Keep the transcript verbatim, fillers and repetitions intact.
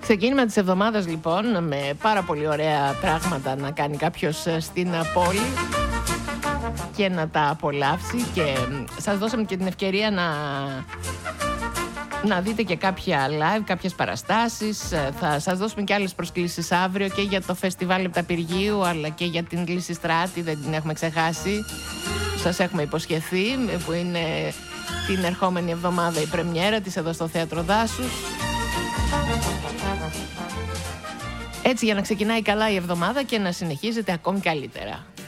Ξεκίνημα της εβδομάδας λοιπόν, με πάρα πολύ ωραία πράγματα να κάνει κάποιος στην πόλη και να τα απολαύσει, και σας δώσαμε και την ευκαιρία να, να δείτε και κάποια live, κάποιες παραστάσεις. Θα σας δώσουμε και άλλες προσκλήσεις αύριο και για το φεστιβάλ Επταπηργίου, αλλά και για την Λυσιστράτη, δεν την έχουμε ξεχάσει. Σας έχουμε υποσχεθεί, που είναι την ερχόμενη εβδομάδα η πρεμιέρα της εδώ στο Θέατρο Δάσους. Έτσι, για να ξεκινάει καλά η εβδομάδα και να συνεχίζεται ακόμη καλύτερα.